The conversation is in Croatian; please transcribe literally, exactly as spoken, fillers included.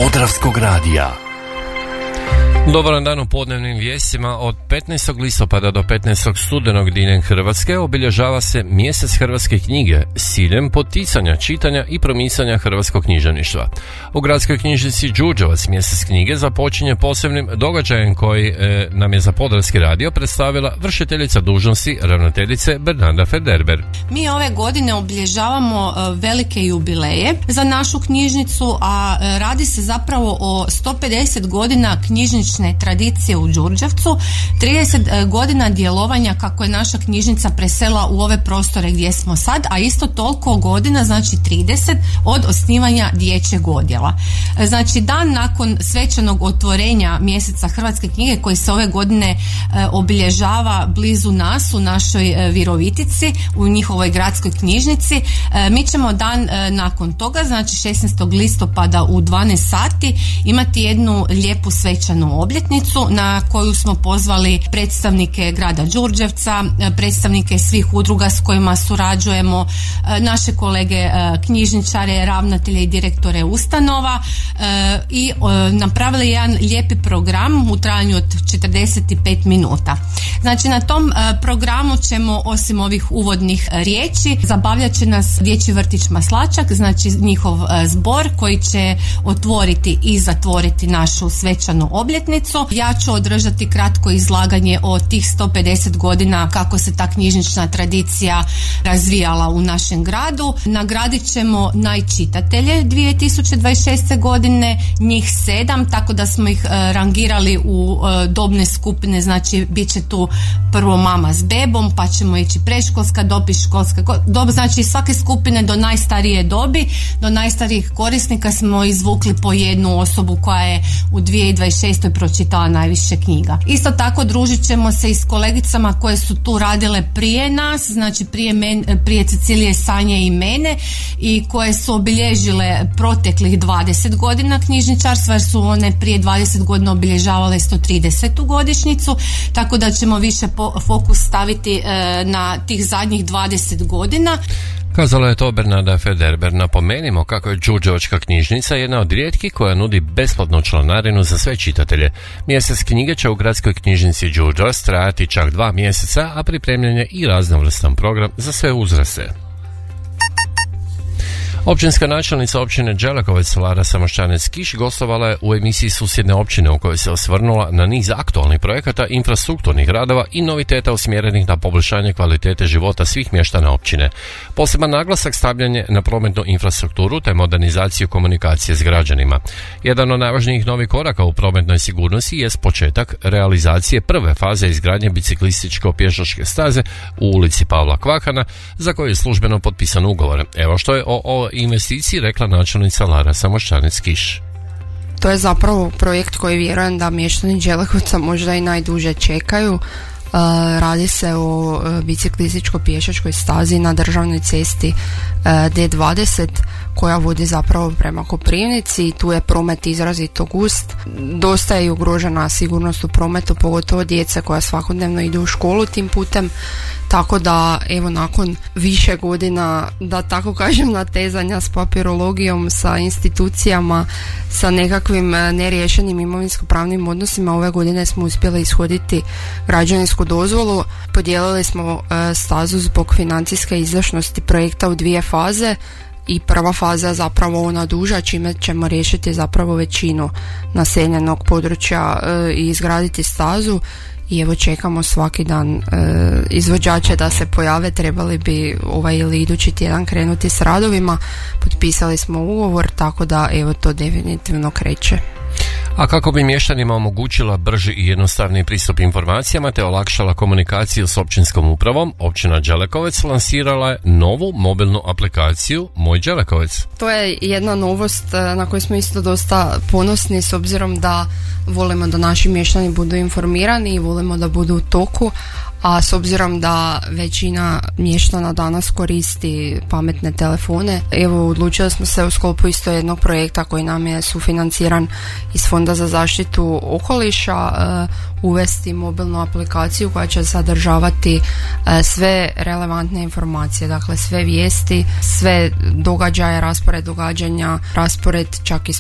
Podravskog radija. Dobar dan u podnevnim vijestima. Od petnaestog listopada do petnaestog studenog diljem Hrvatske obilježava se mjesec hrvatske knjige s ciljem poticanja čitanja i promicanja hrvatskog književništva. U gradskoj knjižnici Đurđevac mjesec knjige započinje posebnim događajem koji e, nam je za Podravski radio predstavila vršiteljica dužnosti ravnateljice Bernarda Federber. Mi ove godine obilježavamo e, velike jubileje za našu knjižnicu, a e, radi se zapravo o sto pedeset godina knjižnične tradicije u Đurđevcu, trideset godina djelovanja kako je naša knjižnica presela u ove prostore gdje smo sad, a isto toliko godina, znači trideset, od osnivanja dječjeg odjela. Znači dan nakon svečanog otvorenja mjeseca hrvatske knjige koji se ove godine e, obilježava blizu nas u našoj e, Virovitici, u njihovoj gradskoj knjižnici, e, mi ćemo dan e, nakon toga, znači šesnaestog listopada u dvanaest sati imati jednu lijepu svečanu obljetnicu na koju smo pozvali predstavnike grada Đurđevca, predstavnike svih udruga s kojima surađujemo, naše kolege knjižničare, ravnatelje i direktore ustanova i napravili jedan lijepi program u trajanju od četrdeset pet minuta. Znači na tom programu ćemo osim ovih uvodnih riječi zabavljat će nas dječji vrtić Maslačak, znači njihov zbor koji će otvoriti i zatvoriti našu svečanu obljetnicu. Ja ću održati kratko izlaganje o tih sto pedeset godina kako se ta knjižnična tradicija razvijala u našem gradu. Nagradit ćemo najčitatelje dvije tisuće dvadeset šeste. godine, njih sedam, tako da smo ih rangirali u dobne skupine, znači bit će tu prvo mama s bebom, pa ćemo ići predškolska dob i školska dob, znači svake skupine do najstarije dobi, do najstarijih korisnika smo izvukli po jednu osobu koja je u dvije tisuće dvadeset šeste. pročitala najviše knjiga. Isto tako družit ćemo se i s kolegicama koje su tu radile prije nas, znači prije, men, prije Cecilije, Sanje i mene, i koje su obilježile proteklih dvadeset godina knjižničarstva, jer su one prije dvadeset godina obilježavale sto tridesetu godišnjicu, tako da ćemo više po, fokus staviti e, na tih zadnjih dvadeset godina. Kazala je to Bernarda Federber. Napomenimo kako je Đurđevačka knjižnica jedna od rijetkih koja nudi besplatnu članarinu za sve čitatelje. Mjesec knjige će u gradskoj knjižnici Đurđevac trajati čak dva mjeseca, a pripremljen je i raznovrstan program za sve uzraste. Općinska načelnica općine Đelekovec Lara Samošćanec-Kiš gostovala je u emisiji Susjedne općine u kojoj se osvrnula na niz aktualnih projekata, infrastrukturnih radova i noviteta usmjerenih na poboljšanje kvalitete života svih mještana općine. Poseban naglasak stavljen je na prometnu infrastrukturu te modernizaciju komunikacije s građanima. Jedan od najvažnijih novih koraka u prometnoj sigurnosti jest početak realizacije prve faze izgradnje biciklističko-pješačke staze u ulici Pavla Kvakana, za koju je službeno potpisan ugovor. Evo što je o, o investiciji rekla načelnica Lara Samošćanec-Kiš. To je zapravo projekt koji vjerujem da mještani Đelekovca možda i najduže čekaju. Uh, radi se o uh, biciklističko-pješačkoj stazi na državnoj cesti uh, D dvadeset koja vodi zapravo prema Koprivnici i tu je promet izrazito gust. Dosta je ugrožena sigurnost u prometu, pogotovo djece koja svakodnevno idu u školu tim putem. Tako da, evo, nakon više godina, da tako kažem, natezanja s papirologijom, sa institucijama, sa nekakvim neriješenim imovinsko-pravnim odnosima, ove godine smo uspjeli ishoditi građevinsku dozvolu. Podijelili smo e, stazu zbog financijske izdašnosti projekta u dvije faze i prva faza je zapravo ona duža, čime ćemo riješiti zapravo većinu naseljenog područja e, i izgraditi stazu. I evo čekamo svaki dan e, izvođače da se pojave, trebali bi ovaj ili idući tjedan krenuti s radovima, potpisali smo ugovor, tako da evo to definitivno kreće. A kako bi mještanima omogućila brži i jednostavni pristup informacijama te olakšala komunikaciju s općinskom upravom, općina Đelekovec lansirala je novu mobilnu aplikaciju Moj Đelekovec. To je jedna novost na koju smo isto dosta ponosni, s obzirom da volimo da naši mještani budu informirani i volimo da budu u toku, a s obzirom da većina mještana danas koristi pametne telefone, evo odlučili smo se u sklopu isto jednog projekta koji nam je sufinanciran iz Fonda za zaštitu okoliša uvesti mobilnu aplikaciju koja će sadržavati sve relevantne informacije, dakle sve vijesti, sve događaje, raspored događanja, raspored čak i